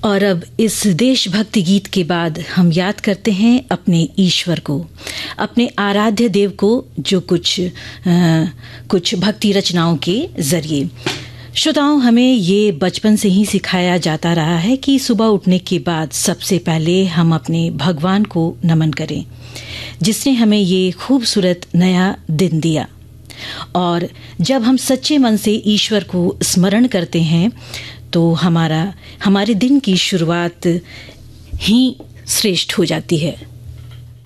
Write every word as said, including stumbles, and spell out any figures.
और अब इस देशभक्ति गीत के बाद हम याद करते हैं अपने ईश्वर को, अपने आराध्य देव को, जो कुछ आ, कुछ भक्ति रचनाओं के जरिए। श्रोताओं, हमें ये बचपन से ही सिखाया जाता रहा है कि सुबह उठने के बाद सबसे पहले हम अपने भगवान को नमन करें, जिसने हमें ये खूबसूरत नया दिन दिया। और जब हम सच्चे मन से ईश्वर को स्मरण करते हैं तो हमारा हमारे दिन की शुरुआत ही श्रेष्ठ हो जाती है।